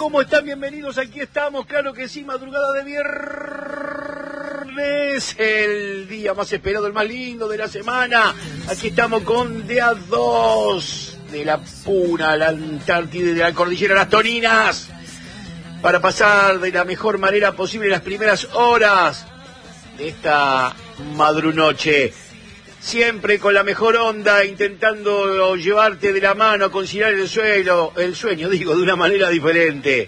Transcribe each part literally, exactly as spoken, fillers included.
¿Cómo están? Bienvenidos, aquí estamos, claro que sí, madrugada de viernes, el día más esperado, el más lindo de la semana. Aquí estamos con D A dos, de la Puna, la Antártida, de la Cordillera Las Toninas, para pasar de la mejor manera posible las primeras horas de esta madrunoche. Siempre con la mejor onda, intentando llevarte de la mano a conciliar el sueño, el sueño, digo, de una manera diferente.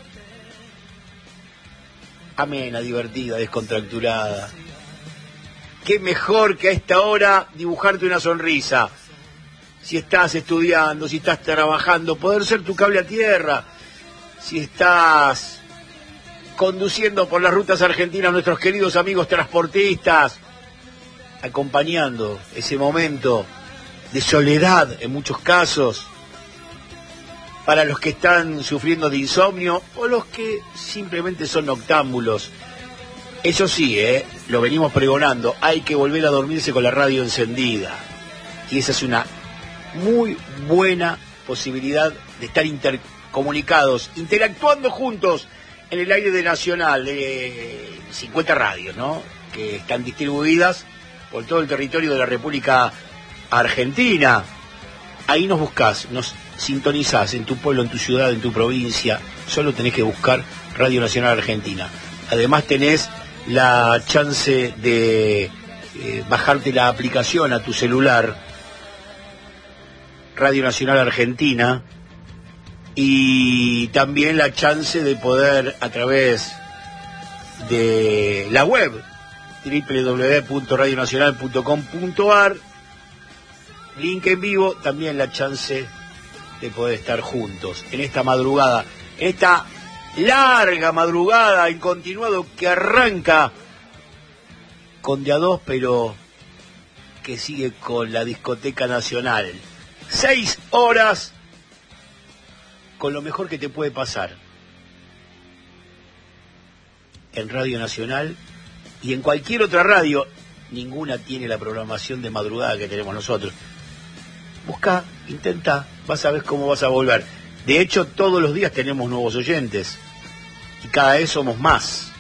Amena, divertida, descontracturada. Qué mejor que a esta hora dibujarte una sonrisa. Si estás estudiando, si estás trabajando, poder ser tu cable a tierra. Si estás conduciendo por las rutas argentinas, nuestros queridos amigos transportistas, acompañando ese momento de soledad en muchos casos, para los que están sufriendo de insomnio o los que simplemente son noctámbulos. Eso sí, eh, lo venimos pregonando, hay que volver a dormirse con la radio encendida. Y esa es una muy buena posibilidad de estar intercomunicados, interactuando juntos en el aire de Nacional, de cincuenta radios, ¿no?, que están distribuidas por todo el territorio de la República Argentina. Ahí nos buscás, nos sintonizás en tu pueblo, en tu ciudad, en tu provincia. Solo tenés que buscar Radio Nacional Argentina. Además tenés la chance de eh, bajarte la aplicación a tu celular, Radio Nacional Argentina, y también la chance de poder, a través de la web, doble u doble u doble u punto radio nacional punto com punto a r, link en vivo, también la chance de poder estar juntos en esta madrugada, en esta larga madrugada en continuado que arranca con D A dos, pero que sigue con la discoteca nacional. Seis horas con lo mejor que te puede pasar en Radio Nacional y en cualquier otra radio. Ninguna tiene la programación de madrugada que tenemos nosotros. Busca, intenta, vas a ver cómo vas a volver. De hecho, todos los días tenemos nuevos oyentes y cada vez somos más.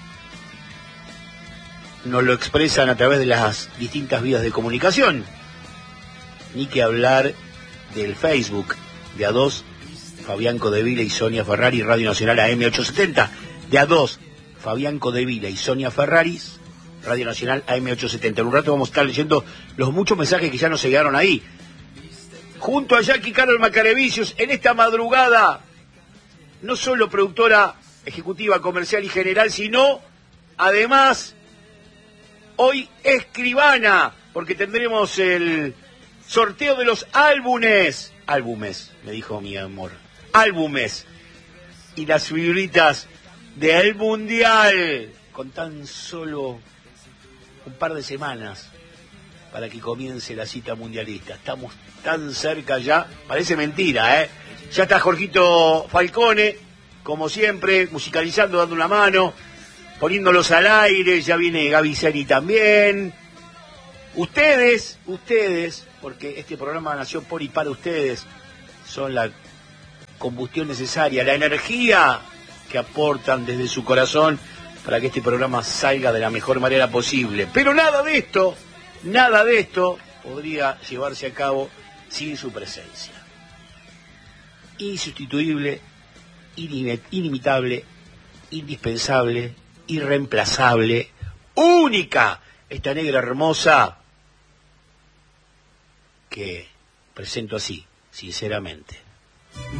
Nos lo expresan a través de las distintas vías de comunicación. Ni que hablar del Facebook, de A dos, Fabián Codevila y Sonia Ferrari, Radio Nacional A M ochocientos setenta. De A dos, Fabián Codevila y Sonia Ferrari, Radio Nacional A M ochocientos setenta. En un rato vamos a estar leyendo los muchos mensajes que ya nos llegaron ahí. Junto a Jackie Carol Macarevicius, en esta madrugada, no solo productora ejecutiva, comercial y general, sino, además, hoy escribana, porque tendremos el sorteo de los álbumes. Álbumes, me dijo mi amor. Álbumes. Y las figuritas del Mundial, con tan solo un par de semanas para que comience la cita mundialista. Estamos tan cerca ya, parece mentira, ¿eh? Ya está Jorgito Falcone, como siempre, musicalizando, dando una mano, poniéndolos al aire. Ya viene Gaby Seni también. Ustedes, ustedes, porque este programa nació por y para ustedes, son la combustión necesaria, la energía que aportan desde su corazón para que este programa salga de la mejor manera posible. Pero nada de esto, nada de esto podría llevarse a cabo sin su presencia. Insustituible, inimitable, indispensable, irreemplazable, única, esta negra hermosa que presento así, sinceramente.